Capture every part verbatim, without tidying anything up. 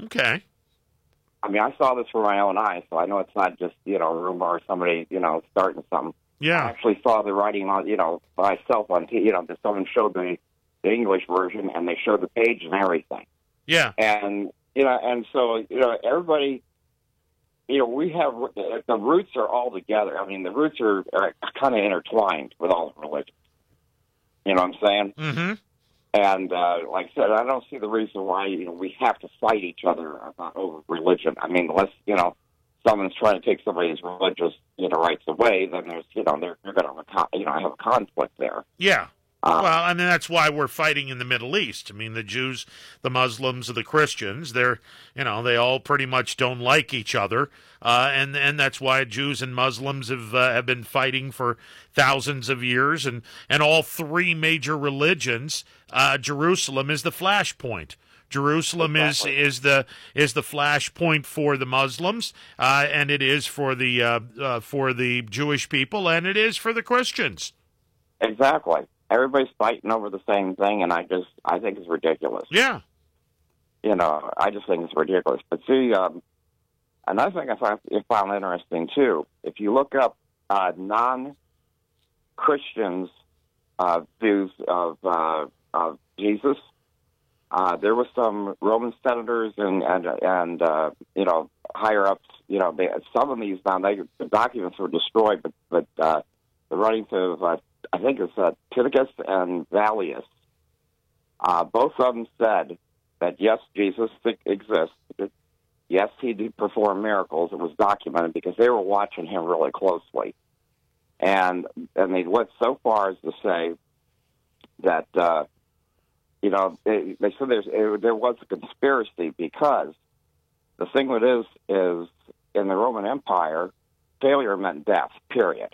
Okay. I mean, I saw this with my own eyes, so I know it's not just, you know, a rumor or somebody, you know, starting something. Yeah. I actually saw the writing on, you know, myself on, t- you know, that someone showed the, the English version, and they showed the page and everything. Yeah. And, you know, and so, you know, everybody, you know, we have, the roots are all together. I mean, the roots are, are kind of intertwined with all the religions. You know what I'm saying? Mm-hmm. And uh, like I said, I don't see the reason why, you know, we have to fight each other about over religion. I mean, unless, you know, someone's trying to take somebody's religious, you know, rights away, then there's, you know, they're, they're going to, you know, have a conflict there. Yeah. Um, Well, and that's why we're fighting in the Middle East. I mean, the Jews, the Muslims, the Christians, they're, you know, they all pretty much don't like each other. Uh, and, and that's why Jews and Muslims have, uh, have been fighting for thousands of years. And, and all three major religions, uh, Jerusalem is the flashpoint. Jerusalem Exactly. is, is the is the flashpoint for the Muslims, uh, and it is for the uh, uh, for the Jewish people, and it is for the Christians. Exactly. Everybody's fighting over the same thing, and I just, I think it's ridiculous. Yeah. You know, I just think it's ridiculous. But see, um, another thing I found, I found interesting, too, if you look up uh, non-Christians' uh, views of, uh, of Jesus, uh, there were some Roman senators and, and, and uh, you know, higher-ups, you know, they, some of these, now, they, the documents were destroyed, but, but uh, the writings of, uh, I think it's uh, Titicus and Vallius, uh, both of them said that, yes, Jesus exists. Yes, he did perform miracles. It was documented because they were watching him really closely. And and they went so far as to say that, uh, you know, they, they said there's, it, there was a conspiracy because the thing with it is, is in the Roman Empire, failure meant death, period.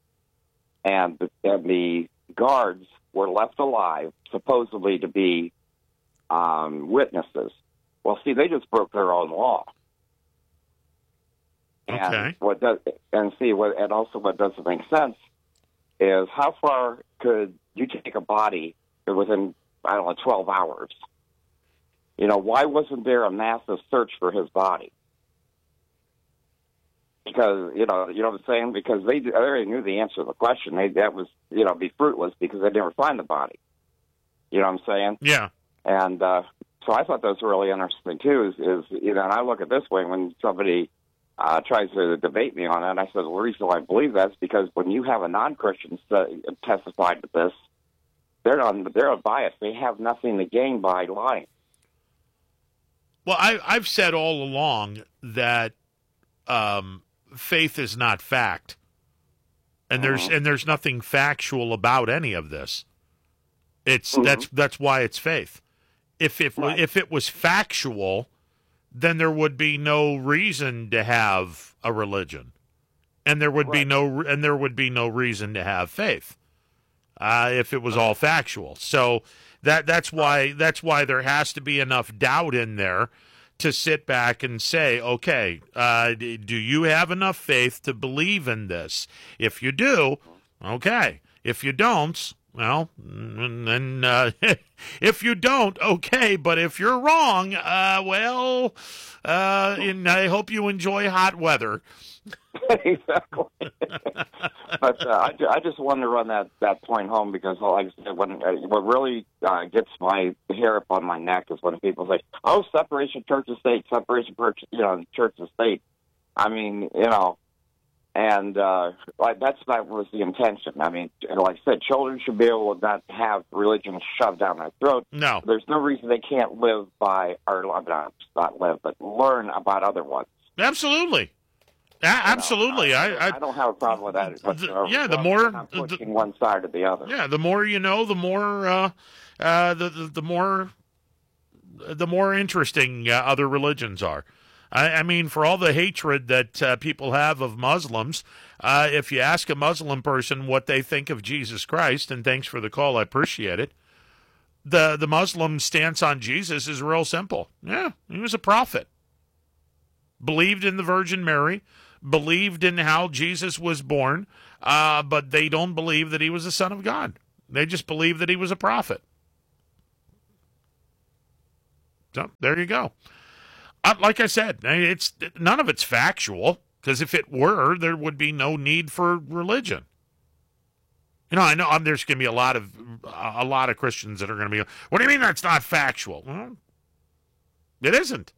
And the, and the guards were left alive, supposedly to be um, witnesses. Well, see, they just broke their own law. And Okay. what does, and see what, and also what doesn't make sense is how far could you take a body within, I don't know, twelve hours? You know, why wasn't there a massive search for his body? Because, you know, you know what I'm saying? Because they, they already knew the answer to the question. They, that was, you know, be fruitless because they'd never find the body. You know what I'm saying? Yeah. And uh, so I thought that was really interesting, too, is, is, you know, and I look at it this way when somebody uh, tries to debate me on it, I said, well, the reason why I believe that is because when you have a non-Christian testify to this, they're not, they're unbiased. They have nothing to gain by lying. Well, I, I've said all along that um, faith is not fact, and there's Mm-hmm. and there's nothing factual about any of this. It's Mm-hmm. that's that's why it's faith. If if Right. if it was factual, then there would be no reason to have a religion, and there would be Right. no and there would be no reason to have faith. Uh, if it was all factual, so that that's why that's why there has to be enough doubt in there to sit back and say, okay, uh, d- do you have enough faith to believe in this? If you do, okay. If you don't, well, then uh, if you don't, okay. But if you're wrong, uh, well, uh, and I hope you enjoy hot weather. Exactly. But uh, I, ju- I just wanted to run that, that point home because, like I said, when, uh, what really uh, gets my hair up on my neck is when people say, "Oh, separation church and state, separation church, you know, church and state." I mean, you know, and uh, like that's not was the intention. I mean, like I said, children should be able to not have religion shoved down their throat. No. There's no reason they can't live by, or not, not live, but learn about other ones. Absolutely. A- absolutely. You know, I, I, I I don't have a problem with that. But, the- uh, yeah, the I'm more- not the- pushing one side or the other. Yeah, the more you know, the more uh, uh, the, the the more the more interesting uh, other religions are. I, I mean, for all the hatred that uh, people have of Muslims, uh, if you ask a Muslim person what they think of Jesus Christ, and thanks for the call, I appreciate it. The the Muslim stance on Jesus is real simple. Yeah, he was a prophet. Believed in the Virgin Mary, believed in how Jesus was born, uh, but they don't believe that he was the Son of God. They just believe that he was a prophet. So there you go. Uh, like I said, it's none of it's factual, because if it were, there would be no need for religion. You know, I know um, there's going to be a lot of a lot of Christians that are going to be, what do you mean that's not factual? Well, it isn't.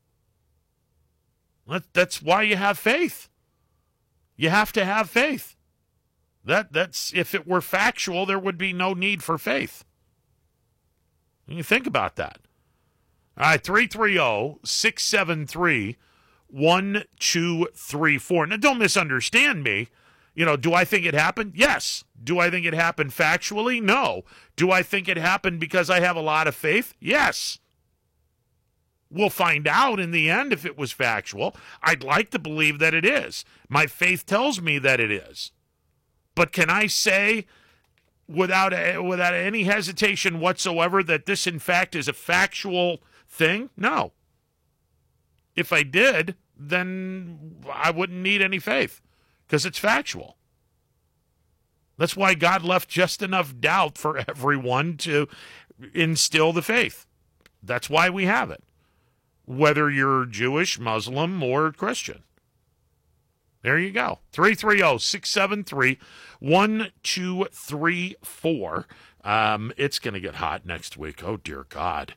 That, that's why you have faith. You have to have faith. That that's if it were factual, there would be no need for faith. You think about that. All right, three three zero, six seven three, one two three four. Now, don't misunderstand me. You know, do I think it happened? Yes. Do I think it happened factually? No. Do I think it happened because I have a lot of faith? Yes. We'll find out in the end if it was factual. I'd like to believe that it is. My faith tells me that it is. But can I say without a, without any hesitation whatsoever that this, in fact, is a factual thing? No. If I did, then I wouldn't need any faith because it's factual. That's why God left just enough doubt for everyone to instill the faith. That's why we have it, whether you're Jewish, Muslim, or Christian. There you go. three three zero, six seven three, one two three four. Um, it's going to get hot next week. Oh, dear God.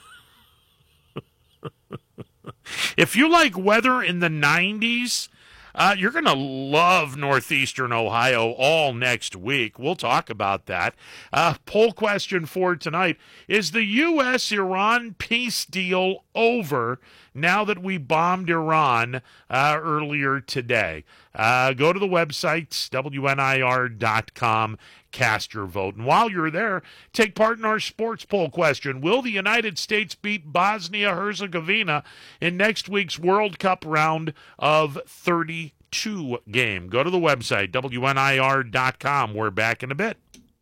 If you like weather in the nineties, uh, you're going to love northeastern Ohio all next week. We'll talk about that. Uh, poll question for tonight: is the U S Iran peace deal over now that we bombed Iran uh, earlier today? Uh, go to the website, W N I R dot com. Cast your vote. And while you're there, take part in our sports poll question. Will the United States beat Bosnia-Herzegovina in next week's World Cup round of thirty-two game? Go to the website, W N I R dot com. We're back in a bit.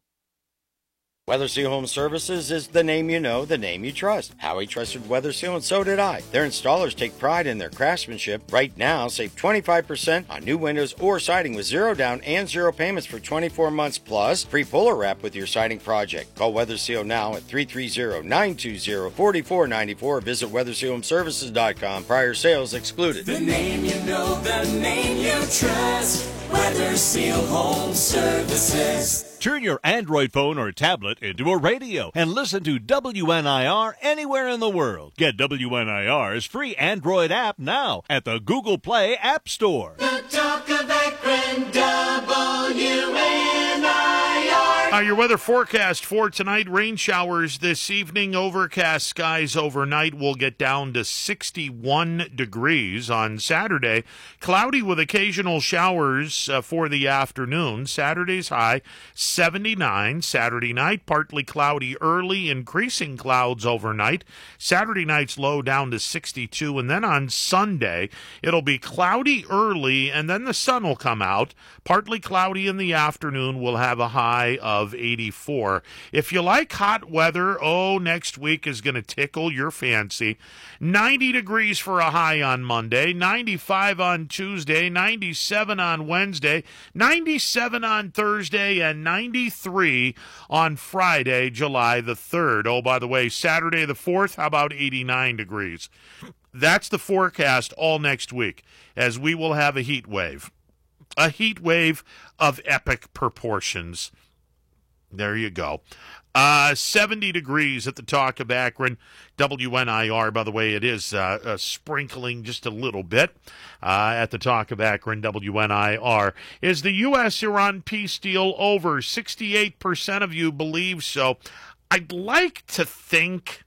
Weather Seal Home Services is the name you know, the name you trust. Howie trusted Weather Seal, and so did I. Their installers take pride in their craftsmanship. Right now, save twenty-five percent on new windows or siding with zero down and zero payments for twenty-four months, plus free puller wrap with your siding project. Call Weather Seal now at three three zero, nine two zero, four four nine four. Visit weather seal home services dot com. Prior sales excluded. The name you know, the name you trust. Weather Seal Home Services. Turn your Android phone or tablet into a radio and listen to W N I R anywhere in the world. Get W N I R's free Android app now at the Google Play App Store. The talk of Akron, W N I R. Uh, your weather forecast for tonight: rain showers this evening, overcast skies overnight. Will get down to sixty-one degrees on Saturday. Cloudy with occasional showers uh, for the afternoon. Saturday's high seventy-nine. Saturday night, partly cloudy early, increasing clouds overnight. Saturday night's low down to sixty-two. And then on Sunday, it'll be cloudy early, and then the sun will come out. Partly cloudy in the afternoon. We'll have a high of eighty-four. If you like hot weather, oh, next week is going to tickle your fancy. ninety degrees for a high on Monday, ninety-five on Tuesday, ninety-seven on Wednesday, ninety-seven on Thursday, and ninety-three on Friday, July the third. Oh, by the way, Saturday the fourth, how about eighty-nine degrees? That's the forecast all next week, as we will have a heat wave. A heat wave of epic proportions. There you go. Uh, seventy degrees at the Talk of Akron. W N I R, by the way, it is uh, uh, sprinkling just a little bit uh, at the Talk of Akron. W N I R. Is the U S Iran peace deal over? sixty-eight percent of you believe so. I'd like to think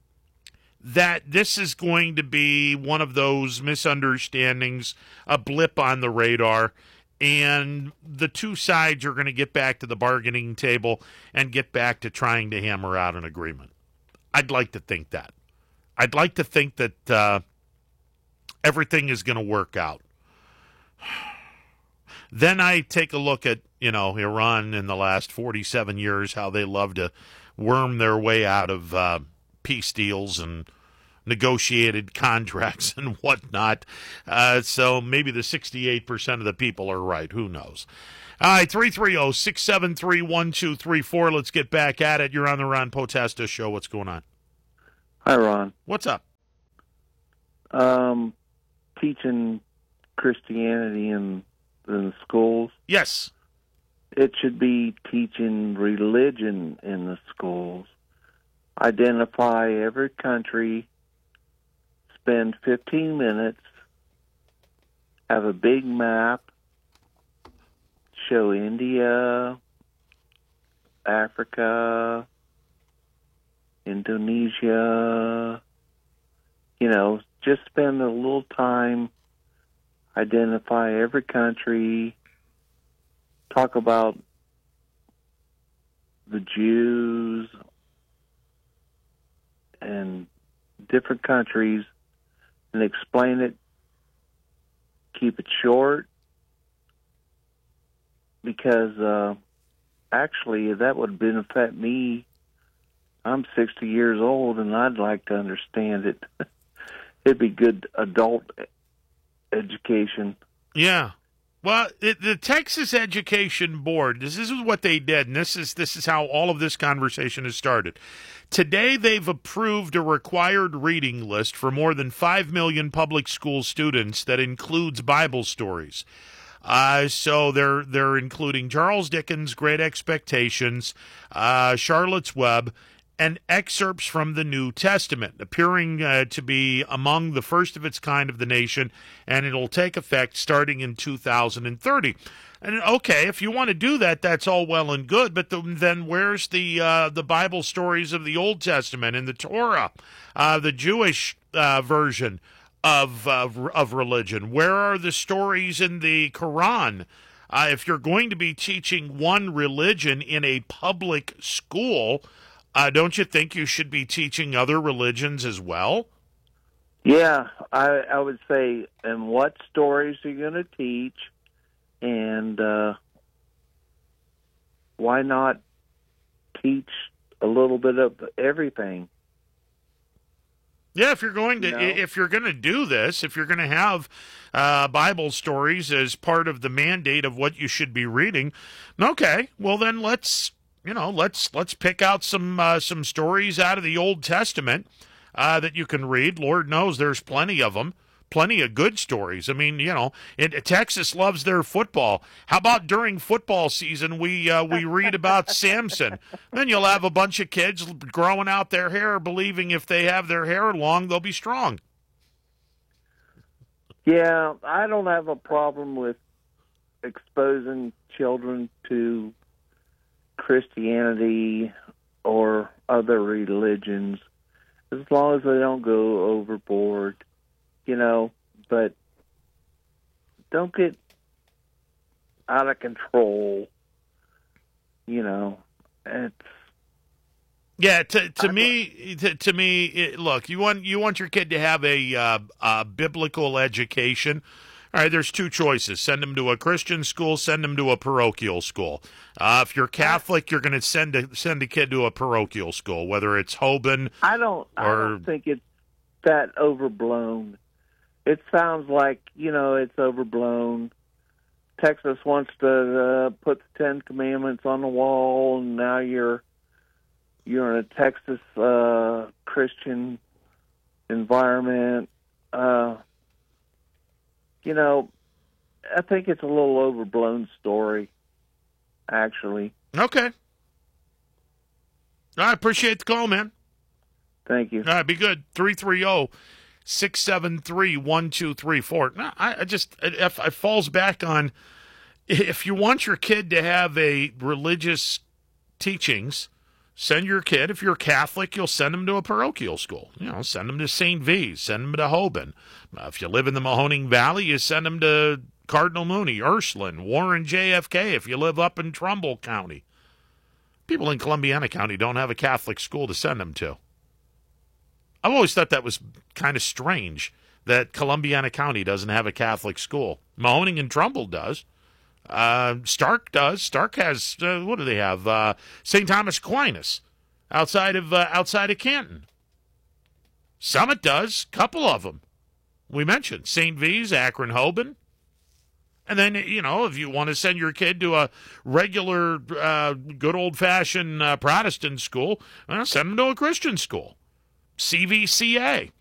that this is going to be one of those misunderstandings, a blip on the radar, and the two sides are going to get back to the bargaining table and get back to trying to hammer out an agreement. I'd like to think that. I'd like to think that uh, everything is going to work out. Then I take a look at, you know, Iran in the last forty-seven years, how they love to worm their way out of uh, peace deals and negotiated contracts and whatnot. Uh, so maybe the sixty-eight percent of the people are right. Who knows? All right, three three zero, six seven three, one two three four. Let's get back at it. You're on the Ron Potesta Show. What's going on? Hi, Ron. What's up? Um, teaching Christianity in, in the schools. Yes. It should be teaching religion in the schools. Identify every country, spend fifteen minutes, have a big map, show India, Africa, Indonesia, you know, just spend a little time, identify every country, talk about the Jews and different countries and explain it, keep it short, because uh, actually that would benefit me. I'm sixty years old, and I'd like to understand it. It'd be good adult education. Yeah. Well, it, the Texas Education Board, this is what they did, and this is this is how all of this conversation has started. Today, they've approved a required reading list for more than five million public school students that includes Bible stories. Uh, so they're they're including Charles Dickens' Great Expectations, uh, Charlotte's Web, and excerpts from the New Testament, appearing uh, to be among the first of its kind of the nation, and it'll take effect starting in two thousand thirty. And okay, if you want to do that, that's all well and good, but the, then where's the uh, the Bible stories of the Old Testament and the Torah, uh, the Jewish uh, version of uh, of religion? Where are the stories in the Quran? Uh, if you're going to be teaching one religion in a public school, Uh, don't you think you should be teaching other religions as well? Yeah, I, I would say, and what stories are you going to teach, and uh, why not teach a little bit of everything? Yeah, if you're going to You know? if you're going to do this, if you're going to have uh, Bible stories as part of the mandate of what you should be reading, okay, well then let's. You know, let's let's pick out some uh, some stories out of the Old Testament uh, that you can read. Lord knows there's plenty of them, plenty of good stories. I mean, you know, it, Texas loves their football. How about during football season we uh, we read about Samson? Then you'll have a bunch of kids growing out their hair, believing if they have their hair long, they'll be strong. Yeah, I don't have a problem with exposing children to Christianity or other religions, as long as they don't go overboard, you know, but don't get out of control, you know. It's Yeah, to to me, to, to me, it, look, you want you want your kid to have a, uh, a biblical education. All right, there's two choices. Send them to a Christian school, send them to a parochial school. Uh, if you're Catholic, you're going to send a, send a kid to a parochial school, whether it's Hoban I don't I or... don't think it's that overblown. It sounds like, you know, it's overblown. Texas wants to uh, put the Ten Commandments on the wall, and now you're you're in a Texas uh, Christian environment. Uh You know, I think it's a little overblown story, actually. Okay. I appreciate the call, man. Thank you. All right, be good. three three zero, six seven three, one two three four. No, I, I just, it, it falls back on, if you want your kid to have a religious teachings, send your kid, if you're Catholic, you'll send them to a parochial school. You know, send them to Saint V's, send them to Hoban. Uh, if you live in the Mahoning Valley, you send them to Cardinal Mooney, Ursuline, Warren J F K if you live up in Trumbull County. People in Columbiana County don't have a Catholic school to send them to. I've always thought that was kind of strange that Columbiana County doesn't have a Catholic school. Mahoning and Trumbull does. Uh, Stark does. Stark has, uh, what do they have? Uh, Saint Thomas Aquinas outside of uh, outside of Canton. Summit does. Couple of them. We mentioned Saint V's, Akron, Hoban. And then, you know, if you want to send your kid to a regular, uh, good old-fashioned uh, Protestant school, well, send them to a Christian school. C V C A.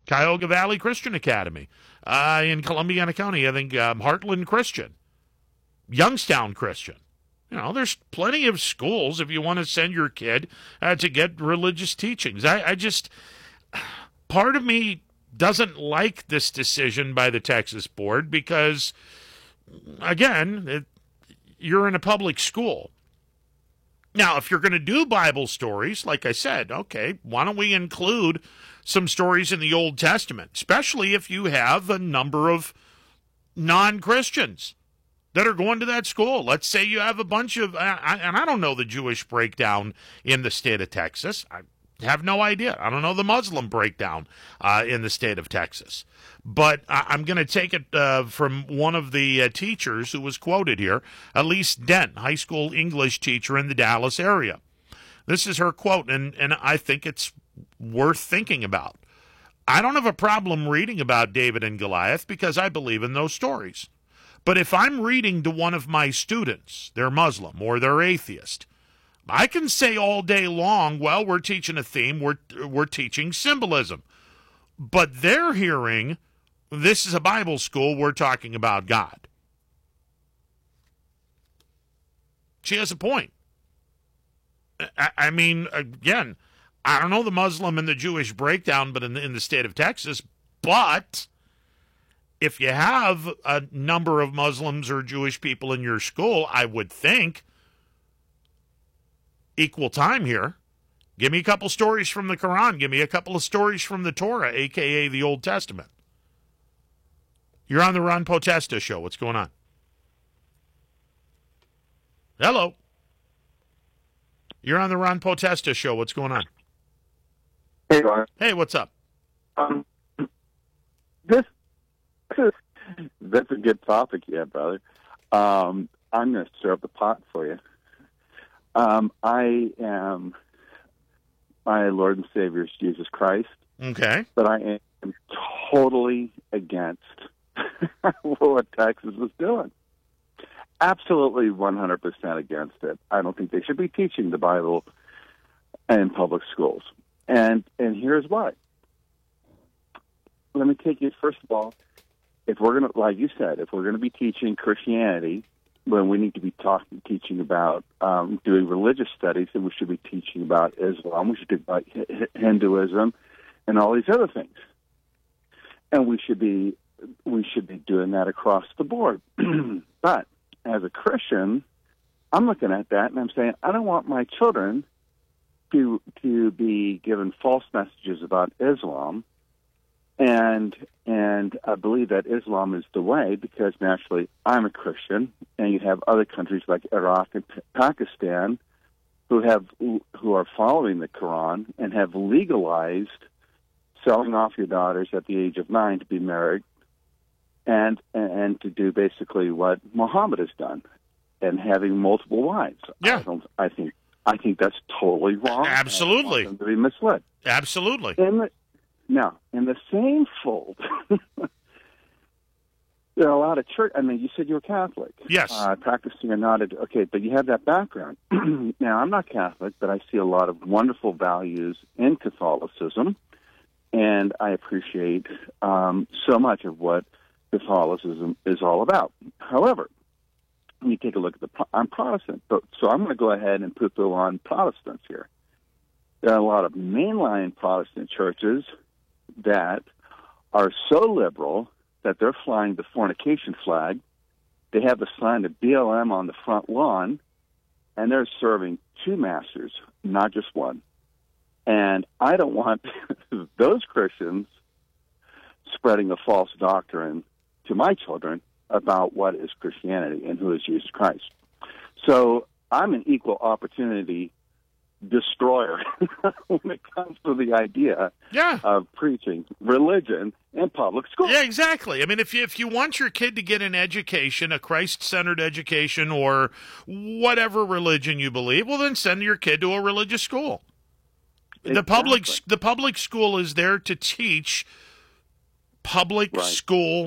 Cuyahoga Valley Christian Academy. Uh, in Columbiana County, I think um, Heartland Christian. Youngstown Christian. You know, there's plenty of schools if you want to send your kid uh, to get religious teachings. I, I just, part of me doesn't like this decision by the Texas board because, again, it, you're in a public school. Now, if you're going to do Bible stories, like I said, okay, why don't we include some stories in the Old Testament, especially if you have a number of non-Christians that are going to that school. Let's say you have a bunch of, and I don't know the Jewish breakdown in the state of Texas. I have no idea. I don't know the Muslim breakdown uh, in the state of Texas. But I'm going to take it uh, from one of the uh, teachers who was quoted here, Elise Dent, high school English teacher in the Dallas area. This is her quote, and, and I think it's worth thinking about. I don't have a problem reading about David and Goliath because I believe in those stories. But if I'm reading to one of my students, they're Muslim or they're atheist, I can say all day long, well, we're teaching a theme, we're, we're teaching symbolism. But they're hearing, this is a Bible school, we're talking about God. She has a point. I, I mean, again, I don't know the Muslim and the Jewish breakdown, but in the, in the state of Texas, but if you have a number of Muslims or Jewish people in your school, I would think equal time here. Give me a couple stories from the Quran. Give me a couple of stories from the Torah, a k a the Old Testament. You're on the Ron Potesta show. What's going on? Hello. You're on the Ron Potesta show. What's going on? Hey, Ron. Hey, what's up? Um, this, that's a good topic, yeah, brother. Um, I'm going to stir up the pot for you. Um, I am, my Lord and Savior is Jesus Christ. Okay. But I am totally against what Texas is doing. Absolutely one hundred percent against it. I don't think they should be teaching the Bible in public schools. And and here's why. Let me take you, first of all, if we're going to, like you said, if we're going to be teaching Christianity, when we need to be talking, teaching about um, doing religious studies, then we should be teaching about Islam, we should be about Hinduism, and all these other things. And we should be we should be doing that across the board. But as a Christian, I'm looking at that and I'm saying, I don't want my children to to be given false messages about Islam, and and I believe that Islam is the way because naturally I'm a Christian, and you have other countries like Iraq and Pakistan who have who are following the Quran and have legalized selling off your daughters at the age of nine to be married, and and to do basically what Muhammad has done, and having multiple wives. Yeah, I, don't, I think I think that's totally wrong. Absolutely, I want them to be misled. Absolutely. In the, now, in the same fold, there are a lot of church. I mean, you said you were Catholic. Yes. Uh, practicing or not, okay, but you have that background. Now, I'm not Catholic, but I see a lot of wonderful values in Catholicism, and I appreciate um, so much of what Catholicism is all about. However, when you take a look at the, I'm Protestant, but, so I'm going to go ahead and poo-poo on Protestants here. There are a lot of mainline Protestant churches that are so liberal that they're flying the fornication flag. They have the sign of B L M on the front lawn, and they're serving two masters, not just one. And I don't want those Christians spreading a false doctrine to my children about what is Christianity and who is Jesus Christ. So I'm an equal opportunity destroyer when it comes to the idea yeah. of preaching religion in public schools. Yeah, exactly. I mean, if you, if you want your kid to get an education, a Christ-centered education, or whatever religion you believe, well, then send your kid to a religious school. Exactly. The public the public school is there to teach public right. school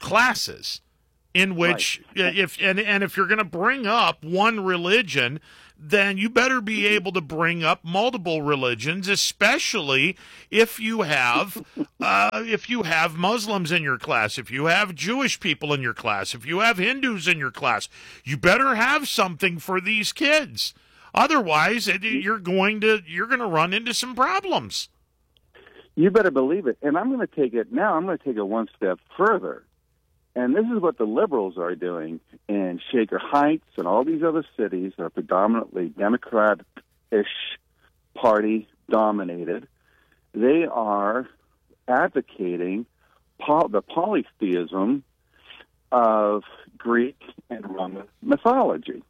classes in which right. if and, and if you're going to bring up one religion, then you better be able to bring up multiple religions, especially if you have uh, if you have Muslims in your class, if you have Jewish people in your class, if you have Hindus in your class. You better have something for these kids. Otherwise, it, you're going to you're going to run into some problems. You better believe it. And I'm going to take it now. I'm going to take it one step further. And this is what the liberals are doing in Shaker Heights and all these other cities that are predominantly Democrat-ish party dominated. They are advocating poly- the polytheism of Greek and Roman mythology.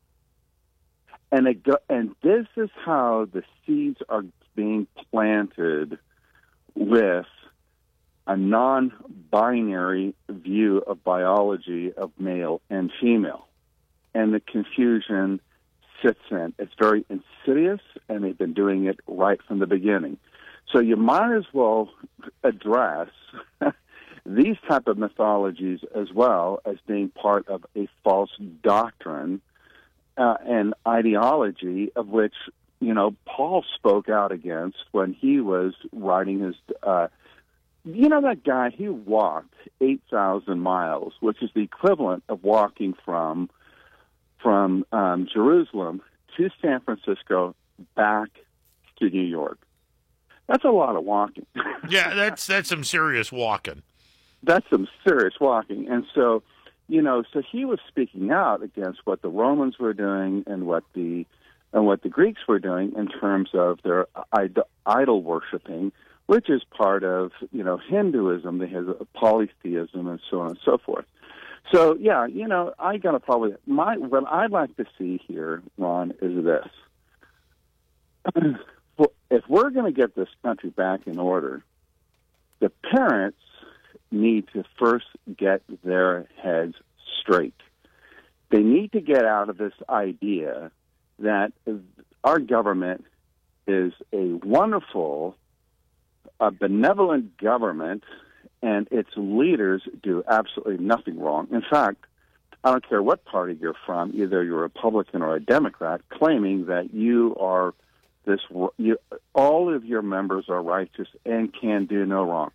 And, it go- and this is how the seeds are being planted with a non-binary view of biology of male and female. And the confusion sits in. It's very insidious, and they've been doing it right from the beginning. So you might as well address these type of mythologies as well as being part of a false doctrine uh, and ideology of which, you know, Paul spoke out against when he was writing his uh You know that guy, he walked eight thousand miles, which is the equivalent of walking from from um, Jerusalem to San Francisco back to New York. That's a lot of walking. Yeah, that's that's some serious walking. That's some serious walking. And so, you know, so he was speaking out against what the Romans were doing and what the and what the Greeks were doing in terms of their id- idol worshiping, which is part of, you know, Hinduism. They have polytheism and so on and so forth. So, yeah, you know, I got to probably, my, what I'd like to see here, Ron, is this. If we're going to get this country back in order, the parents need to first get their heads straight. They need to get out of this idea that our government is a wonderful, a benevolent government, and its leaders do absolutely nothing wrong. In fact, I don't care what party you're from, either you're a Republican or a Democrat, claiming that you are this, you, all of your members are righteous and can do no wrong.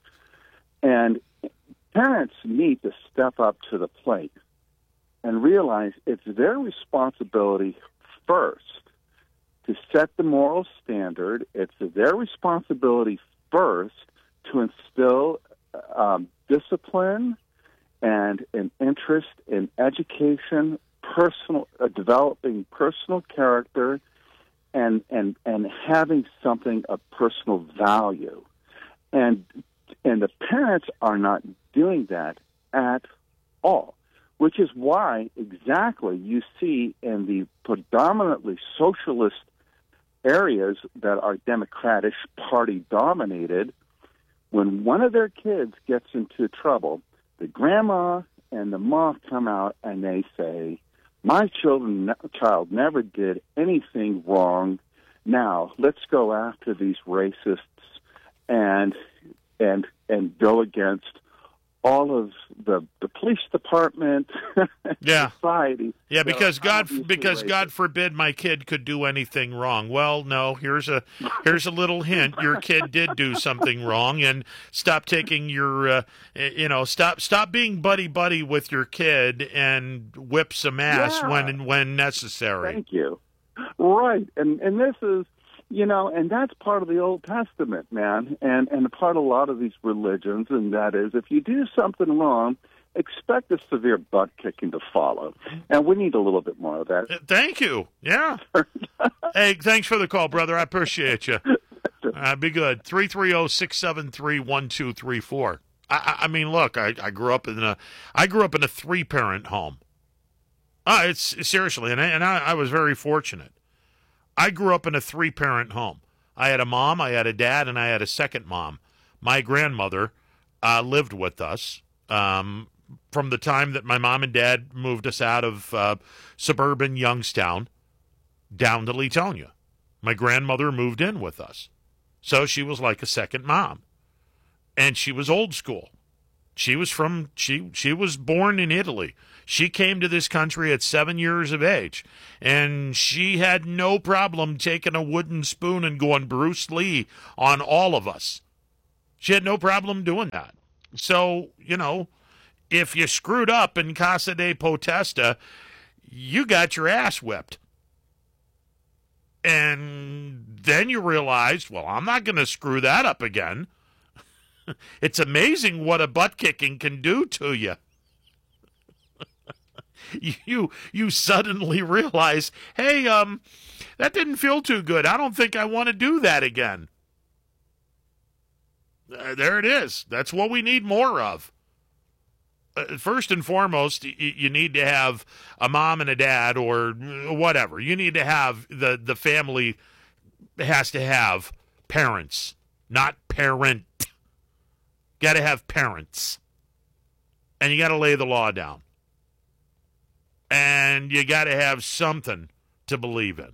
And parents need to step up to the plate and realize it's their responsibility first to set the moral standard. It's their responsibility first to instill um, discipline and an interest in education, personal uh, developing personal character, and and and having something of personal value. And and the parents are not doing that at all, which is why exactly you see in the predominantly socialist areas that are Democratic Party dominated, when one of their kids gets into trouble, the grandma and the mom come out and they say, my children, child never did anything wrong. Now let's go after these racists and and and go against all of the the police department, yeah, society. Yeah, because God because racist. God forbid my kid could do anything wrong. Well, no, here's a here's a little hint. Your kid did do something wrong, and stop taking your uh, you know stop stop being buddy buddy with your kid and whip some ass Yeah. when when necessary. Thank you. Right, and and this is. You know, and that's part of the Old Testament, man, and, and part of a lot of these religions, and that is if you do something wrong, expect a severe butt kicking to follow. And we need a little bit more of that. Thank you. Yeah. Hey, thanks for the call, brother. I appreciate you. Uh, be good. three three zero, six seven three, one two three four. I, I mean, look, I, I grew up in a I grew up in a three-parent home. Uh, it's seriously, and I, and I, I was very fortunate. I grew up in a three-parent home. I had a mom, I had a dad, and I had a second mom. My grandmother uh, lived with us um, from the time that my mom and dad moved us out of uh, suburban Youngstown down to Leetonia. My grandmother moved in with us. So she was like a second mom. And she was old school. She was from she she was born in Italy. She came to this country at seven years of age, and she had no problem taking a wooden spoon and going Bruce Lee on all of us. She had no problem doing that. So, you know, if you screwed up in Casa de Potesta, you got your ass whipped. And then you realized, well, I'm not going to screw that up again. It's amazing what a butt kicking can do to you. you you suddenly realize, hey, um, that didn't feel too good. I don't think I want to do that again. Uh, there it is. That's what we need more of. Uh, first and foremost, y- you need to have a mom and a dad or whatever. You need to have the, the family has to have parents, not parent. Got to have parents. And you got to lay the law down. And you got to have something to believe in.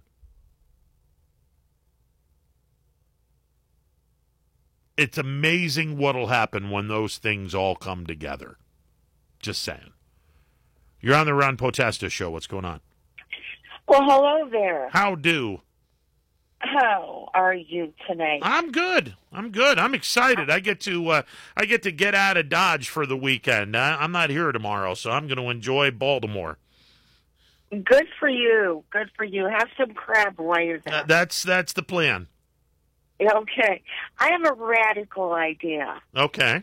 It's amazing what'll happen when those things all come together. Just saying. You're on the Ron Potesta show. What's going on? Well, hello there. How do? How are you tonight? I'm good. I'm good. I'm excited. I get to uh, I get to get out of Dodge for the weekend. I, I'm not here tomorrow, so I'm going to enjoy Baltimore. Good for you. Good for you. Have some crab while you're there. Uh, that's that's the plan. Okay. I have a radical idea. Okay.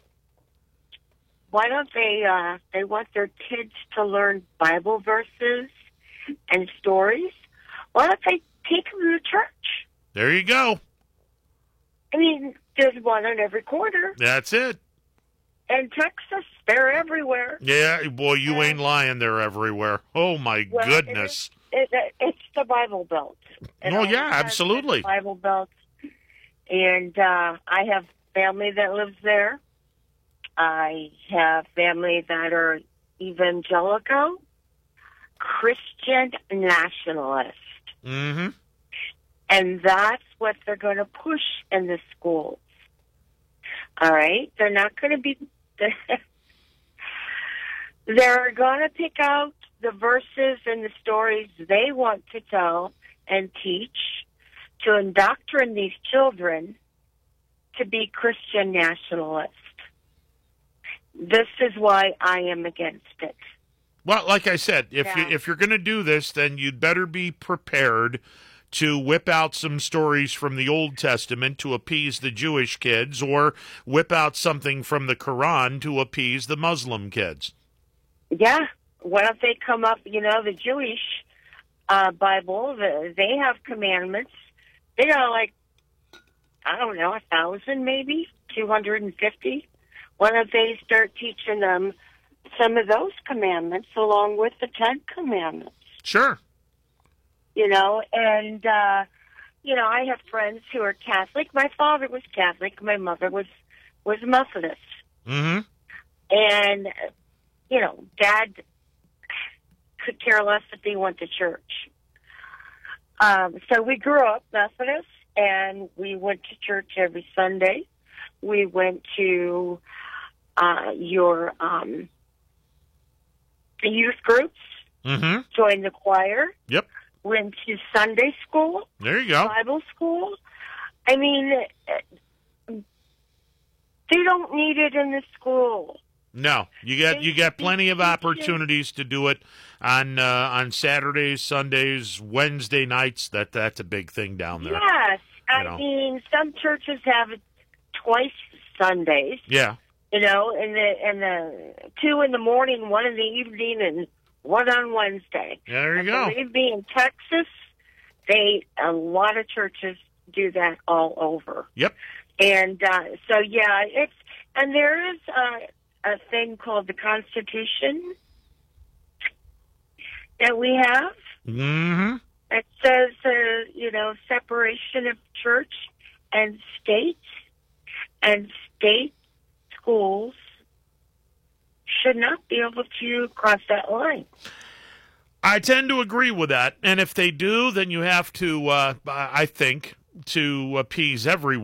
Why don't they, uh, they want their kids to learn Bible verses and stories? Why don't they take them to church? There you go. I mean, there's one in every corner. That's it. In Texas, they're everywhere. Yeah, boy, you uh, ain't lying. They're everywhere. Oh, my well, goodness. It is, it, it's the Bible Belt. It oh, yeah, absolutely. Bible Belt. And uh, I have family that lives there. I have family that are evangelical, Christian nationalist. Mm-hmm. And that's what they're going to push in the schools. All right? They're not going to be... They're going to pick out the verses and the stories they want to tell and teach to indoctrinate these children to be Christian nationalists. This is why I am against it. Well, like I said, if yeah. you if you're going to do this, then you'd better be prepared to whip out some stories from the Old Testament to appease the Jewish kids, or whip out something from the Quran to appease the Muslim kids. Yeah. What if they come up, you know, the Jewish uh, Bible, the, they have commandments. They are like, I don't know, a thousand maybe, two hundred fifty. What if they start teaching them some of those commandments along with the Ten Commandments? Sure. You know, and, uh, you know, I have friends who are Catholic. My father was Catholic. My mother was, was Methodist. Mm-hmm. And, you know, Dad could care less if he went to church. Um, so we grew up Methodist, and we went to church every Sunday. We went to uh, your um, youth groups, mm-hmm. joined the choir. Yep. Went to Sunday school. There you go. Bible school. I mean, they don't need it in the school. No, you got you got plenty of opportunities to do it on uh, on Saturdays, Sundays, Wednesday nights. That that's a big thing down there. Yes, I you know. mean some churches have it twice Sundays. Yeah, you know, in the in the two in the morning, one in the evening, and one on Wednesday. Yeah, there you and go. Believe me, in Texas, they a lot of churches do that all over. Yep. And uh, so yeah, it's and there is. Uh, a thing called the Constitution that we have. Mm-hmm. It says, uh, you know, separation of church and state, and state schools should not be able to cross that line. I tend to agree with that. And if they do, then you have to, uh, I think, to appease everyone,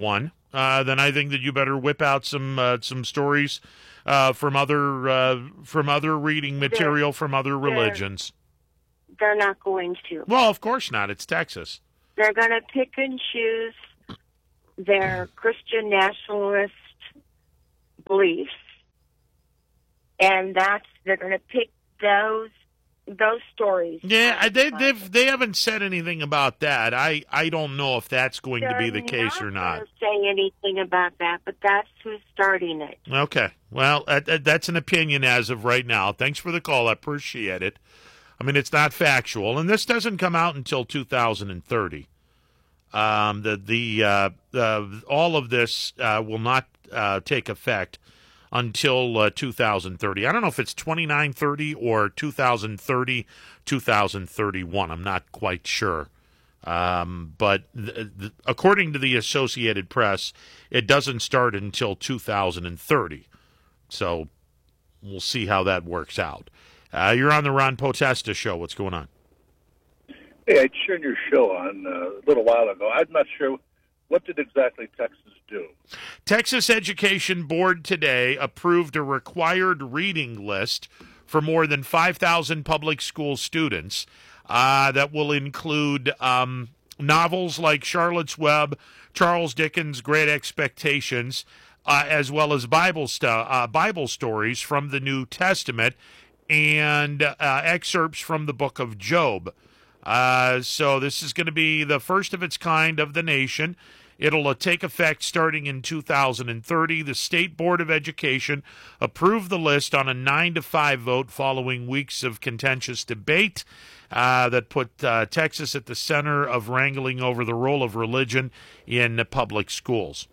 uh, then I think that you better whip out some uh, some stories uh, from other uh, from other reading material from other religions. They're not going to. Well, of course not. It's Texas. They're going to pick and choose their Christian nationalist beliefs, and that's they're going to pick those those stories. Yeah, I- they they've they haven't said anything about that. I, I don't know if that's going to be the case or not. They're not saying anything about that, but that's who's starting it. Okay. Well, uh, uh, that's an opinion as of right now. Thanks for the call. I appreciate it. I mean, it's not factual, and this doesn't come out until two thousand thirty. Um, the the uh, uh, all of this uh, will not uh, take effect until uh, two thousand thirty. I don't know if it's twenty-nine thirty or two thousand thirty, two thousand thirty-one. I'm not quite sure. Um, but th- th- according to the Associated Press, it doesn't start until two thousand thirty. So we'll see how that works out. Uh, you're on the Ron Potesta Show. What's going on? Hey, I turned your show on uh, a little while ago. I'm not sure, what did exactly Texas do? Texas Education Board today approved a required reading list for more than five thousand public school students uh, that will include um, novels like Charlotte's Web, Charles Dickens' Great Expectations, uh, as well as Bible, stu- uh, Bible stories from the New Testament and uh, excerpts from the book of Job. Uh, so this is going to be the first of its kind of the nation. It'll uh, take effect starting in two thousand thirty. The State Board of Education approved the list on a nine to five vote following weeks of contentious debate uh, that put uh, Texas at the center of wrangling over the role of religion in public schools.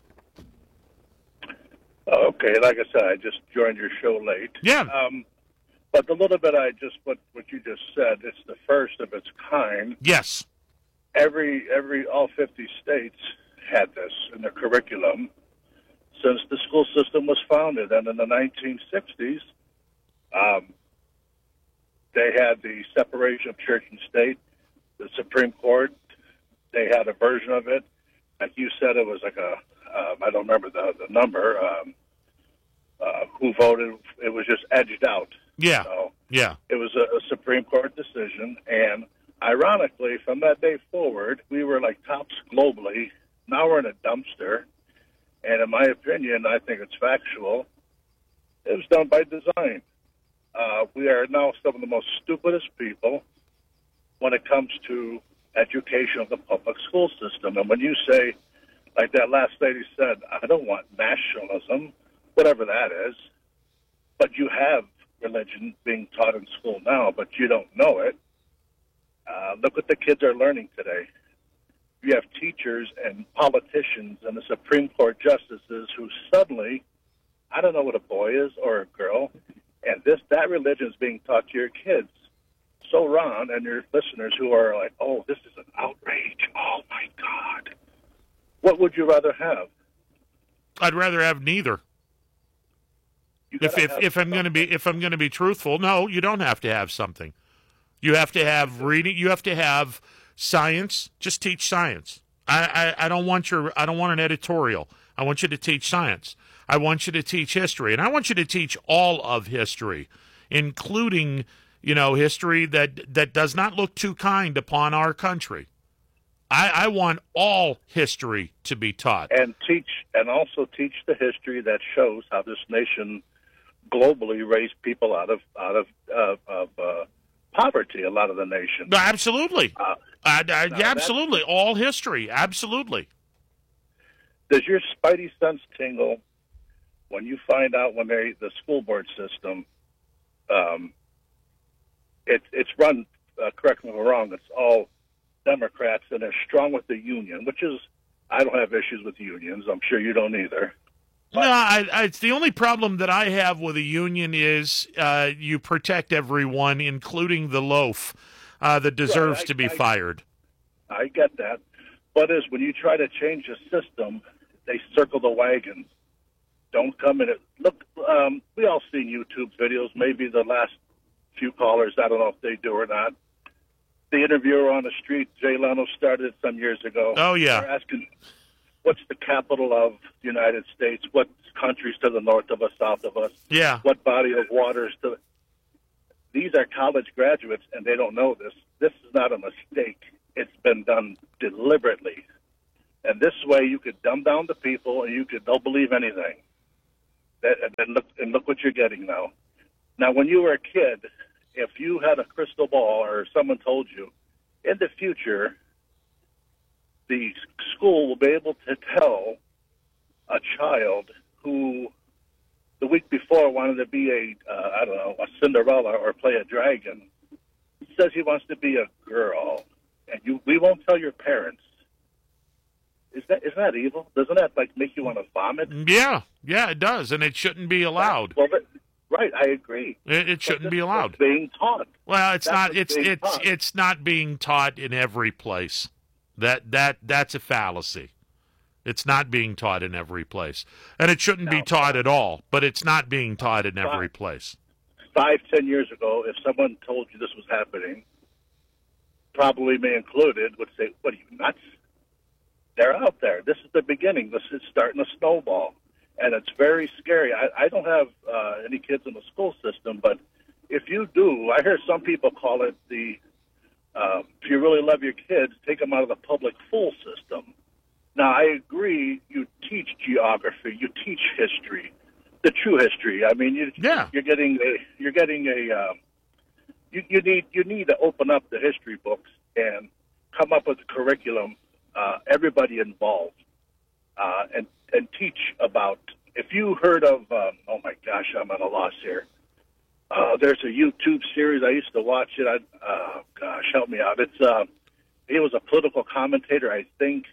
Okay, like I said, I just joined your show late. Yeah. Um, but the little bit I just, what, what you just said, it's the first of its kind. Yes. Every, every, all fifty states had this in their curriculum since the school system was founded. And in the nineteen sixties, um, they had the separation of church and state. The Supreme Court, they had a version of it. Like you said, it was like a, um, I don't remember the, the number, um, uh, who voted. It was just edged out. Yeah. So yeah. it was a, a Supreme Court decision. And ironically, from that day forward, we were like tops globally. Now we're in a dumpster. And in my opinion, I think it's factual. It was done by design. Uh, we are now some of the most stupidest people when it comes to education of the public school system. And when you say, like that last lady said, I don't want nationalism, whatever that is, but you have religion being taught in school now, but you don't know it. Uh, look what the kids are learning today. You have teachers and politicians and the Supreme Court justices who suddenly, I don't know what a boy is or a girl, and this that religion is being taught to your kids. So, Ron, and your listeners who are like, oh, this is an outrage. Oh, my God. What would you rather have? I'd rather have neither. If if, if I'm going to be if I'm going to be truthful, no, you don't have to have something. You have to have reading. You have to have science. Just teach science. I, I, I don't want your I don't want an editorial. I want you to teach science. I want you to teach history, and I want you to teach all of history, including, you know, history that that does not look too kind upon our country. I, I want all history to be taught, and teach, and also teach the history that shows how this nation globally raised people out of out of uh, of uh, poverty. A lot of the nation. Absolutely, uh, I, I, no, absolutely, all history, absolutely. Does your spidey sense tingle when you find out when they the school board system? Um, it, it's run. Uh, correct me if I'm wrong. It's all Democrats, and they're strong with the union, which is, I don't have issues with unions. I'm sure you don't either. But, no, I, I, it's the only problem that I have with a union is uh, you protect everyone, including the loaf uh, that deserves right, I, to be I, fired. I get that. But is when you try to change the system, they circle the wagons. Don't come in it. Look, um, we all seen YouTube videos. Maybe the last few callers, I don't know if they do or not. The interviewer on the street, Jay Leno, started some years ago. Oh, yeah. They're asking, what's the capital of the United States? What countries to the north of us, south of us? Yeah. What body of waters to? These are college graduates, and they don't know this. This is not a mistake. It's been done deliberately. And this way you could dumb down the people, and you could don't believe anything. That, and, then look, and look what you're getting now. Now, when you were a kid, if you had a crystal ball or someone told you, in the future, the school will be able to tell a child who the week before wanted to be a, uh, I don't know, a Cinderella or play a dragon, says he wants to be a girl, and you, we won't tell your parents. Is that isn't that evil? Doesn't that like make you want to vomit? Yeah, yeah, it does, and it shouldn't be allowed. Well, that, right, I agree. It, it shouldn't be allowed. It's being taught. Well, it's That's not. what's It's being it's taught. it's not being taught in every place. That that that's a fallacy. It's not being taught in every place, and it shouldn't be No. taught at all. But it's not being taught in every Fine. place. Five, ten years ago, if someone told you this was happening, probably me included, would say, "What are you nuts?" They're out there. This is the beginning. This is starting to snowball, and it's very scary. I, I don't have uh, any kids in the school system, but if you do, I hear some people call it the. Um, if you really love your kids, take them out of the public school system. Now, I agree. You teach geography, you teach history, the true history. I mean, you, Yeah. you're getting a, you're getting a. Um, you, you need you need to open up the history books and come up with a curriculum. Uh, everybody involved, uh, and and teach about. If you heard of, um, oh my gosh, I'm at a loss here. Uh, there's a YouTube series I used to watch it. I, oh gosh, help me out. It's uh, he was a political commentator. I think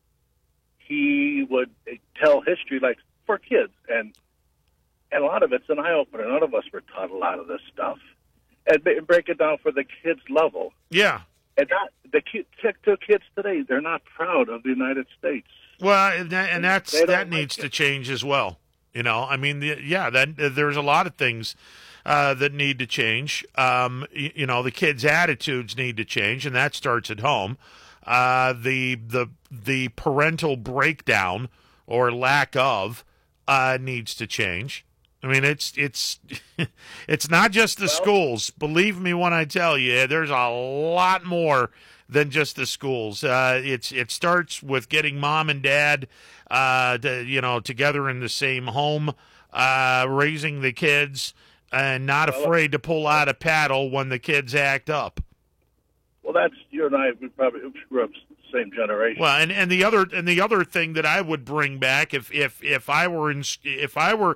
he would tell history like for kids, and and a lot of it's an eye opener. None of us were taught a lot of this stuff, and b- break it down for the kids' level. Yeah. And not the ki- to kids today, they're not proud of the United States. Well, and, that, and that's They don't that like needs it. to change as well. You know, I mean, the, yeah, that there's a lot of things uh, that need to change. Um, you, you know, the kids' attitudes need to change, and that starts at home. Uh, the the the parental breakdown or lack of uh, needs to change. I mean, it's it's it's not just the Well- schools. Believe me when I tell you, there's a lot more than just the schools. Uh, it's it starts with getting mom and dad, uh, to, you know, together in the same home, uh, raising the kids, and not Well, afraid to pull out a paddle when the kids act up. Well, that's you and I. We probably grew up the same generation. Well, and, and the other and the other thing that I would bring back if if if I were in, if I were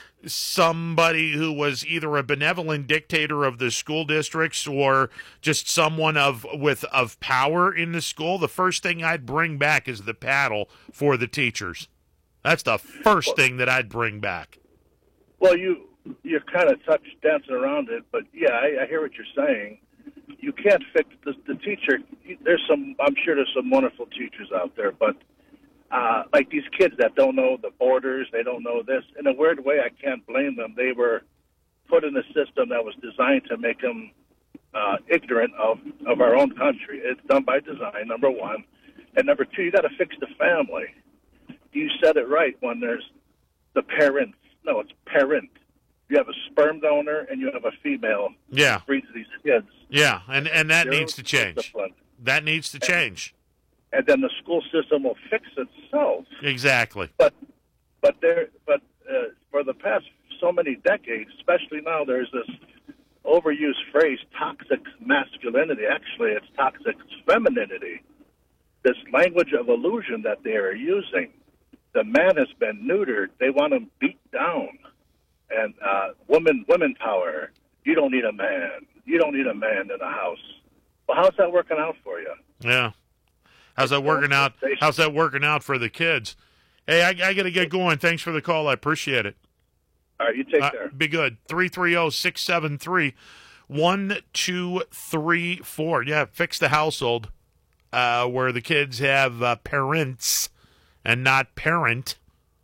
somebody who was either a benevolent dictator of the school districts or just someone of with of power in the school, the first thing I'd bring back is the paddle for the teachers. That's the first thing that I'd bring back. Well, you you kind of touch dancing around it, but yeah, I, I hear what you're saying. You can't fix the, the teacher. There's some. I'm sure there's some wonderful teachers out there, but uh, like these kids that don't know the borders, they don't know this. In a weird way, I can't blame them. They were put in a system that was designed to make them uh, ignorant of of our own country. It's done by design. Number one, and number two, you got to fix the family. You said it right. When there's the parents, no, it's parent. You have a sperm donor and you have a female Yeah, who breeds these kids. yeah, and and that They're needs to change. disciplined. That needs to change. And then the school system will fix itself. Exactly. But but there but uh, for the past so many decades, especially now, there's this overused phrase, toxic masculinity. Actually, it's toxic femininity. This language of illusion that they are using. The man has been neutered. They want him beat down. And uh, women, women power. You don't need a man. You don't need a man in the house. Well, how's that working out for you? Yeah. How's that working out? How's that working out for the kids? Hey, I, I got to get going. Thanks for the call. I appreciate it. All right, you take Uh, care. be good. three three zero, six seven three, one two three four. Yeah, fix the household uh, where the kids have uh, parents and not parent.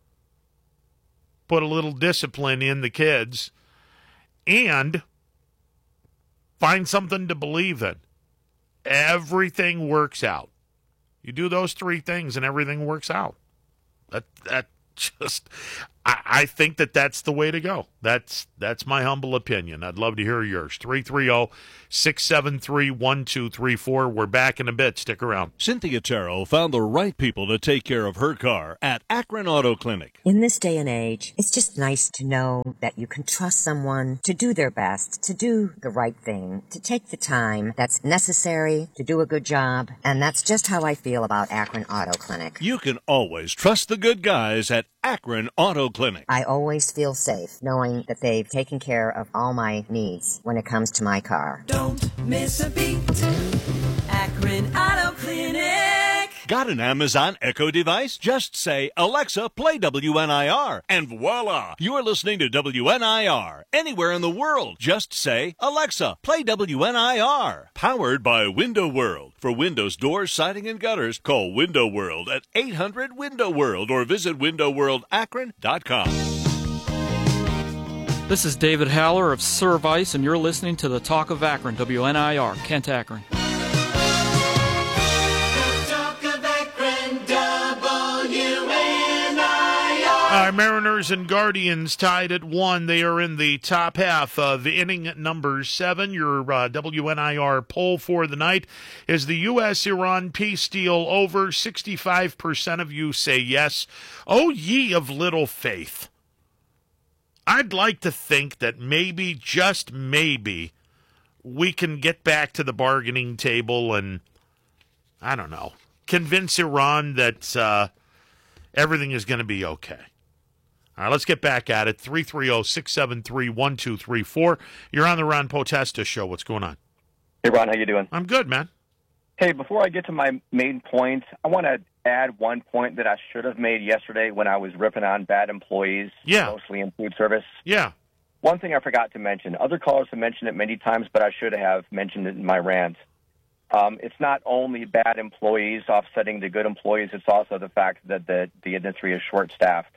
Put a little discipline in the kids and find something to believe in. Everything works out. You do those three things and everything works out. That that just, I, I think that that's the way to go. That's that's my humble opinion. I'd love to hear yours. three three zero, six seven three, one two three four. We're back in a bit. Stick around. Cynthia Terrell found the right people to take care of her car at Akron Auto Clinic. In this day and age, it's just nice to know that you can trust someone to do their best, to do the right thing, to take the time that's necessary to do a good job. And that's just how I feel about Akron Auto Clinic. You can always trust the good guys at Akron Auto Clinic. I always feel safe knowing that they've taken care of all my needs when it comes to my car. Don't miss a beat. Akron Auto Clinic. Got an Amazon Echo device? Just say, Alexa, play W N I R, and voila! You're listening to W N I R. Anywhere in the world, just say, Alexa, play W N I R. Powered by Window World. For windows, doors, siding, and gutters, call Window World at eight hundred window world or visit window world akron dot com. This is David Haller of Service, and you're listening to the Talk of Akron, W N I R, Kent Akron. Our Mariners and Guardians tied at one. They are in the top half of inning number seven. Your uh, W N I R poll for the night is the U S Iran peace deal over. sixty-five percent of you say yes. Oh, ye of little faith. I'd like to think that maybe, just maybe, we can get back to the bargaining table and, I don't know, convince Iran that uh, everything is going to be okay. All right, let's get back at it. three three zero, six seven three, one two three four. You're on the Ron Potesta Show. What's going on? Hey, Ron, how you doing? I'm good, man. Hey, before I get to my main point, I want to add one point that I should have made yesterday when I was ripping on bad employees, yeah. mostly in food service. Yeah. One thing I forgot to mention. Other callers have mentioned it many times, but I should have mentioned it in my rant. Um, it's not only bad employees offsetting the good employees, it's also the fact that the, the industry is short-staffed.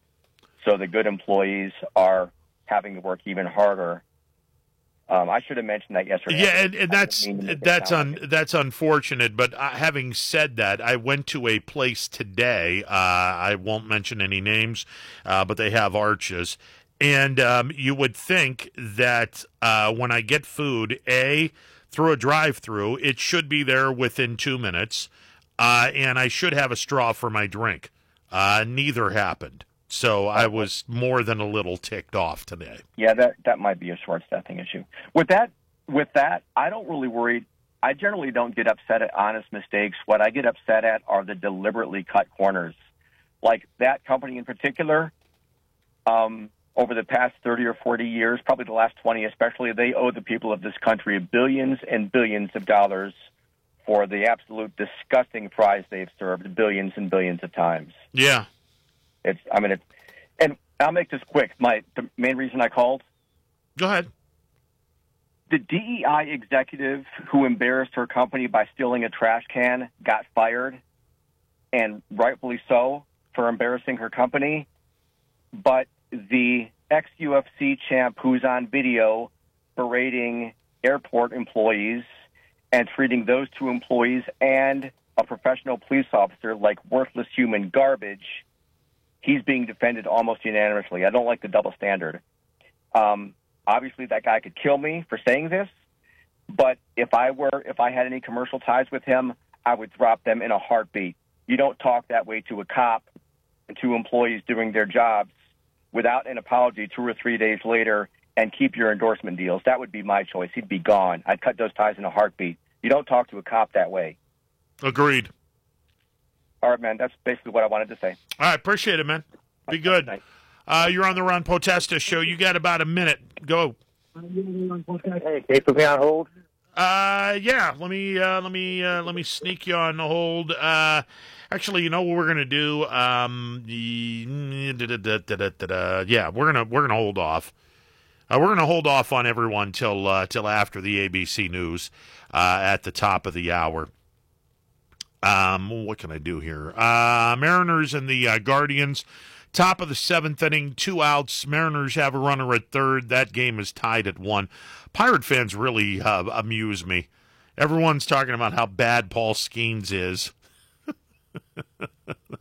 So the good employees are having to work even harder. Um, I should have mentioned that yesterday. Yeah, and, and that's that's un, that's unfortunate. But uh, having said that, I went to a place today. Uh, I won't mention any names, uh, but they have arches. And um, you would think that uh, when I get food, A, through a drive-through, it should be there within two minutes, uh, and I should have a straw for my drink. Uh, neither happened. So I was more than a little ticked off today. Yeah, that that might be a short staffing issue. With that, with that, I don't really worry. I generally don't get upset at honest mistakes. What I get upset at are the deliberately cut corners. Like that company in particular, um, over the past thirty or forty years, probably the last twenty especially, they owe the people of this country billions and billions of dollars for the absolute disgusting fries they've served billions and billions of times. Yeah. It's, I mean, it's, and I'll make this quick. My the main reason I called. Go ahead. The D E I executive who embarrassed her company by stealing a trash can got fired, and rightfully so for embarrassing her company. But the ex-U F C champ who's on video berating airport employees and treating those two employees and a professional police officer like worthless human garbage, he's being defended almost unanimously. I don't like the double standard. Um, obviously, that guy could kill me for saying this, but if I were, if I had any commercial ties with him, I would drop them in a heartbeat. You don't talk that way to a cop and to employees doing their jobs without an apology two or three days later and keep your endorsement deals. That would be my choice. He'd be gone. I'd cut those ties in a heartbeat. You don't talk to a cop that way. Agreed. All right, man, that's basically what I wanted to say. All right, appreciate it, man. Be good. Uh, you're on the Ron Potesta Show. You got about a minute. Go. Hey, can you put me on hold? Uh, yeah. Let me uh, let me uh, let me sneak you on hold. Uh, actually, you know what we're gonna do? Um, yeah, we're gonna we're gonna hold off. Uh, we're gonna hold off on everyone till uh, till after the A B C News uh, at the top of the hour. Um, what can I do here? Uh, Mariners and the uh, Guardians, top of the seventh inning, two outs. Mariners have a runner at third. That game is tied at one. Pirate fans really uh, amuse me. Everyone's talking about how bad Paul Skeens is.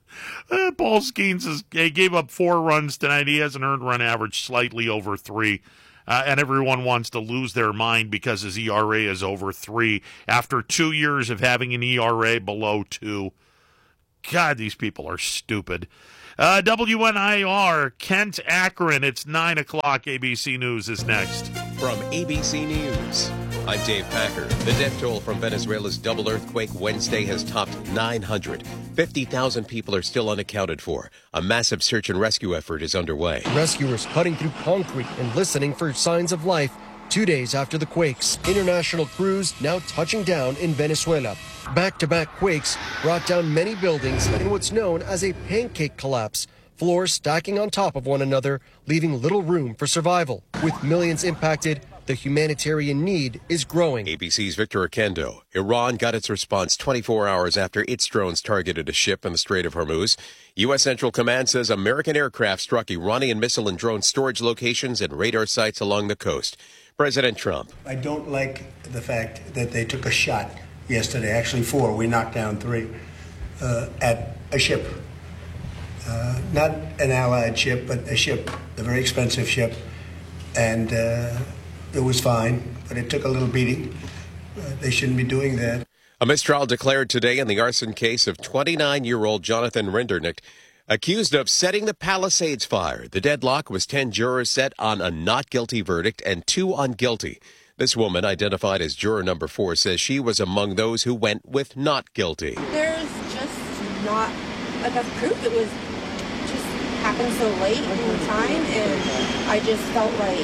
Uh, Paul Skeens is, he gave up four runs tonight. He has an earned run average slightly over three. Uh, and everyone wants to lose their mind because his E R A is over three after two years of having an E R A below two. God, these people are stupid. Uh, W N I R, Kent Akron. It's nine o'clock. A B C News is next. From A B C News, I'm Dave Packer. The death toll from Venezuela's double earthquake Wednesday has topped nine hundred. fifty thousand people are still unaccounted for. A massive search and rescue effort is underway. Rescuers cutting through concrete and listening for signs of life two days after the quakes. International crews now touching down in Venezuela. Back-to-back quakes brought down many buildings in what's known as a pancake collapse. Floors stacking on top of one another, leaving little room for survival. With millions impacted, the humanitarian need is growing. A B C's Victor Oquendo. Iran got its response twenty-four hours after its drones targeted a ship in the Strait of Hormuz. U S. Central Command says American aircraft struck Iranian missile and drone storage locations and radar sites along the coast. President Trump. I don't like the fact that they took a shot yesterday, actually four, we knocked down three, uh, at a ship. Uh, not an allied ship, but a ship, a very expensive ship. And uh, it was fine, but it took a little beating. Uh, they shouldn't be doing that. A mistrial declared today in the arson case of twenty-nine-year-old Jonathan Rinderknecht, accused of setting the Palisades fire. The deadlock was ten jurors set on a not guilty verdict and two on guilty. This woman, identified as juror number four, says she was among those who went with not guilty. There's just not enough proof. It was just happened so late in time, and I just felt like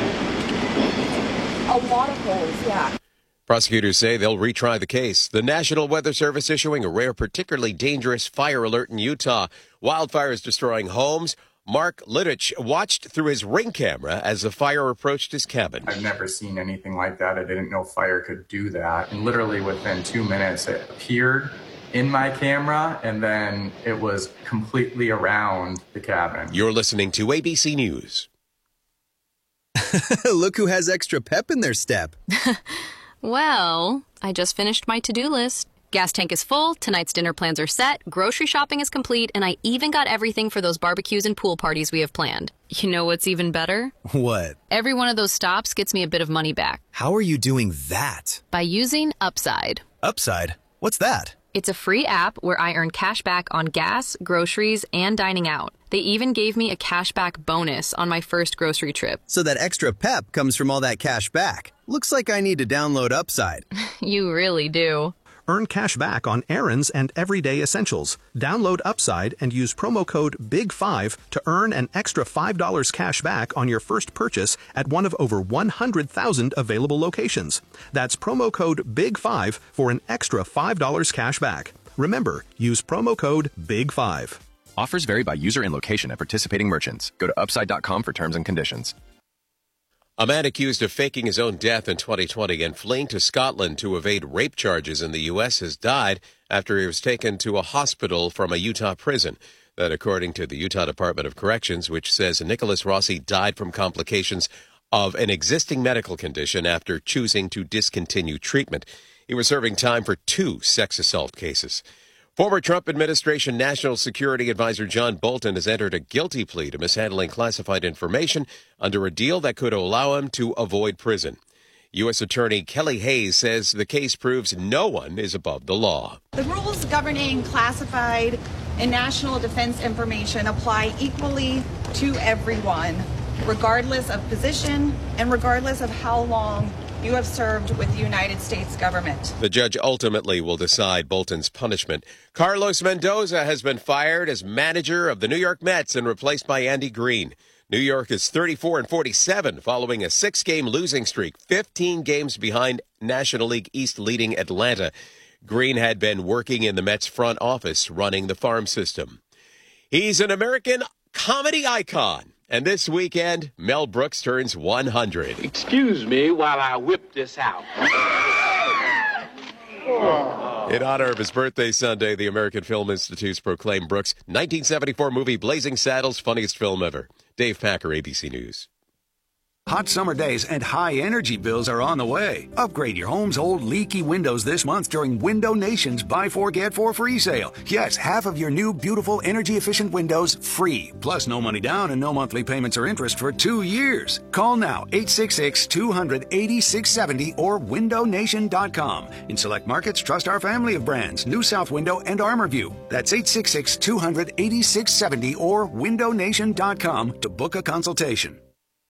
a lot of holes, yeah. Prosecutors say they'll retry the case. The National Weather Service issuing a rare, particularly dangerous fire alert in Utah. Wildfires destroying homes. Mark Littich watched through his Ring camera as the fire approached his cabin. I've never seen anything like that. I didn't know fire could do that. And literally within two minutes, it appeared in my camera, and then it was completely around the cabin. You're listening to A B C News. Look who has extra pep in their step. Well, I just finished my to-do list. Gas tank is full, tonight's dinner plans are set, grocery shopping is complete, and I even got everything for those barbecues and pool parties we have planned. You know what's even better? What? Every one of those stops gets me a bit of money back. How are you doing that? By using Upside. Upside? What's that? It's a free app where I earn cash back on gas, groceries, and dining out. They even gave me a cashback bonus on my first grocery trip. So that extra pep comes from all that cash back. Looks like I need to download Upside. You really do. Earn cash back on errands and everyday essentials. Download Upside and use promo code big five to earn an extra five dollars cash back on your first purchase at one of over one hundred thousand available locations. That's promo code big five for an extra five dollars cash back. Remember, use promo code big five. Offers vary by user and location at participating merchants. Go to upside dot com for terms and conditions. A man accused of faking his own death in twenty twenty and fleeing to Scotland to evade rape charges in the U S has died after he was taken to a hospital from a Utah prison. That according to the Utah Department of Corrections, which says Nicholas Rossi died from complications of an existing medical condition after choosing to discontinue treatment. He was serving time for two sex assault cases. Former Trump administration National Security Advisor John Bolton has entered a guilty plea to mishandling classified information under a deal that could allow him to avoid prison. U S. Attorney Kelly Hayes says the case proves no one is above the law. The rules governing classified and national defense information apply equally to everyone, regardless of position and regardless of how long you have served with the United States government. The judge ultimately will decide Bolton's punishment. Carlos Mendoza has been fired as manager of the New York Mets and replaced by Andy Green. New York is thirty-four and forty-seven following a six-game losing streak, fifteen games behind National League East leading Atlanta. Green had been working in the Mets front office running the farm system. He's an American comedy icon. And this weekend, Mel Brooks turns one hundred. Excuse me while I whip this out. In honor of his birthday Sunday, the American Film Institute's proclaimed Brooks' nineteen seventy-four movie Blazing Saddles funniest film ever. Dave Packer, A B C News. Hot summer days and high energy bills are on the way. Upgrade your home's old leaky windows this month during Window Nation's Buy Four Get Four free sale. Yes, half of your new beautiful energy efficient windows free. Plus no money down and no monthly payments or interest for two years. Call now eight six six, two hundred, eighty-six seventy or window nation dot com. In select markets, trust our family of brands, New South Window and ArmorView. That's eight six six, two hundred, eighty-six seventy or window nation dot com to book a consultation.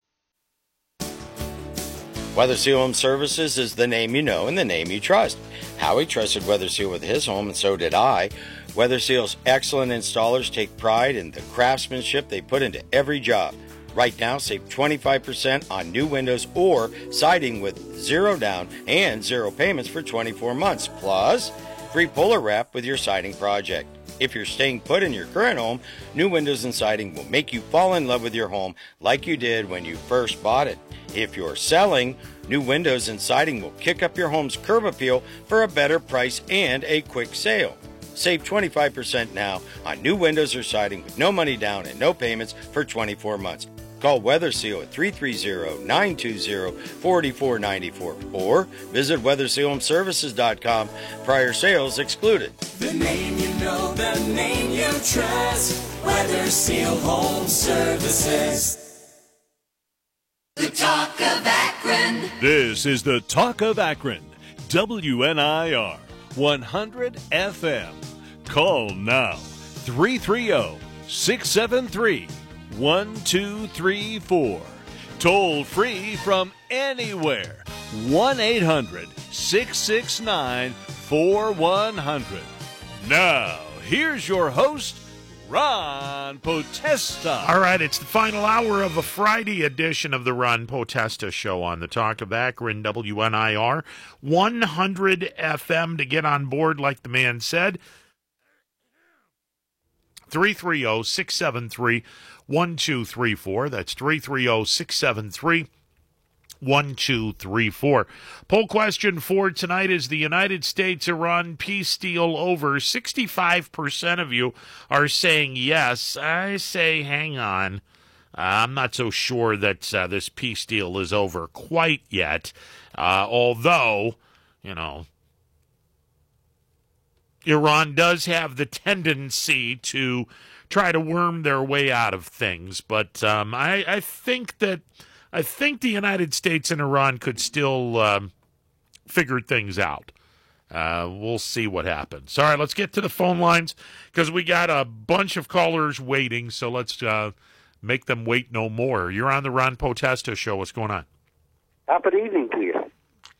Weather Seal Home Services is the name you know and the name you trust. Howie trusted Weather Seal with his home, and so did I. Weather Seal's excellent installers take pride in the craftsmanship they put into every job. Right now, save twenty-five percent on new windows or siding with zero down and zero payments for twenty-four months. Plus, free Polar Wrap with your siding project. If you're staying put in your current home, new windows and siding will make you fall in love with your home like you did when you first bought it. If you're selling, new windows and siding will kick up your home's curb appeal for a better price and a quick sale. Save twenty-five percent now on new windows or siding with no money down and no payments for twenty-four months. Call Weather Seal at three three zero, nine two zero, four four nine four or visit weather seal home services dot com. Prior sales excluded. The name you know, the name you trust. Weather Seal Home Services. The Talk of Akron. This is the Talk of Akron. W N I R one hundred F M. Call now three three zero, six seven three, one two three four. Toll free from anywhere. one eight hundred, six six nine, four one zero zero. Now, here's your host, Ron Potesta. All right, it's the final hour of a Friday edition of the Ron Potesta Show on the Talk of Akron, W N I R one hundred F M. To get on board, like the man said, three three zero, six seven three, one two three four. That's three three zero, six seven three, one two three four. Poll question for tonight is the United States-Iran peace deal over? sixty-five percent of you are saying yes. I say hang on. Uh, I'm not so sure that uh, this peace deal is over quite yet. Uh, although, you know, Iran does have the tendency to try to worm their way out of things. But um, I, I think that I think the United States and Iran could still um, figure things out. Uh, we'll see what happens. All right, let's get to the phone lines because we got a bunch of callers waiting, so let's uh, make them wait no more. You're on the Ron Potesta Show. What's going on? Uh, good evening to you.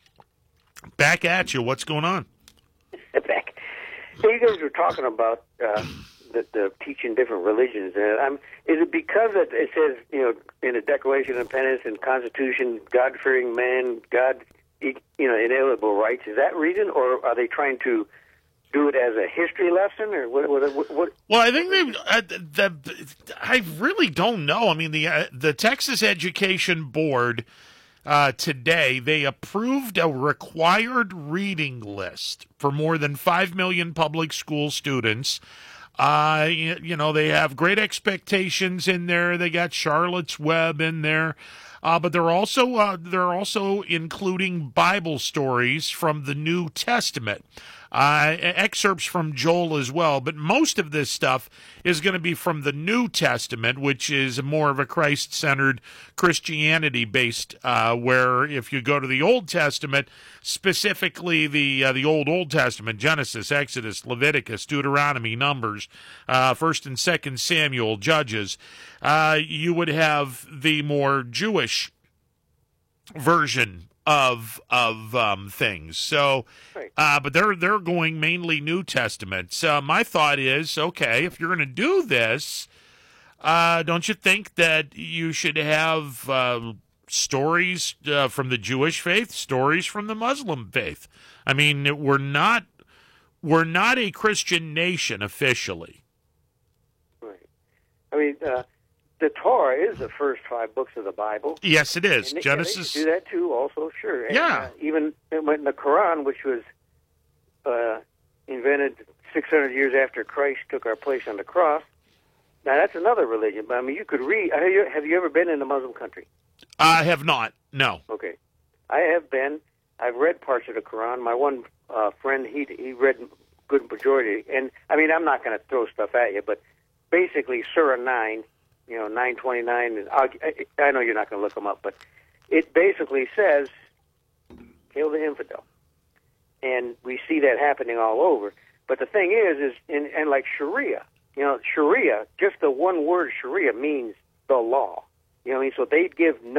Back at you. What's going on? Back. So you guys were talking about uh, the, the teaching different religions. And um, is it because it, it says, you know, in the Declaration of Independence and Constitution, God-fearing man, God, you know, inalienable rights? Is that reason, or are they trying to do it as a history lesson, or what? what, what, what? Well, I think they. Uh, the, I really don't know. I mean, the uh, the Texas Education Board uh, today they approved a required reading list for more than five million public school students. Uh, you, you know, they have great expectations in there. They got Charlotte's Web in there. Uh, but they're also uh, they're also including Bible stories from the New Testament, uh, excerpts from Joel as well. But most of this stuff is going to be from the New Testament, which is more of a Christ-centered Christianity-based. Uh, where if you go to the Old Testament, specifically the uh, the Old Old Testament, Genesis, Exodus, Leviticus, Deuteronomy, Numbers, uh, First and Second Samuel, Judges, uh, you would have the more Jewish version of of um, things. So, uh, but they're they're going mainly New Testament. So my thought is, okay, if you're going to do this, uh, don't you think that you should have uh, stories uh, from the Jewish faith, stories from the Muslim faith? I mean, we're not we're not a Christian nation officially. Right. I mean. Uh... The Torah is the first five books of the Bible. Yes, it is. And they, Genesis. Yeah, they do that too, also, sure. And, yeah. Uh, even in the Quran, which was uh, invented six hundred years after Christ took our place on the cross, Now, that's another religion, but I mean, you could read. Have you, have you ever been in a Muslim country? I have not. No. Okay. I have been. I've read parts of the Quran. My one uh, friend, he he read good majority. And, I mean, I'm not going to throw stuff at you, but basically Surah nine, you know, nine twenty-nine, and I'll, I, I know you're not going to look them up, but it basically says, kill the infidel. And we see that happening all over. But the thing is, is in, and like Sharia, you know, Sharia, just the one word Sharia means the law. You know what I mean? So they give no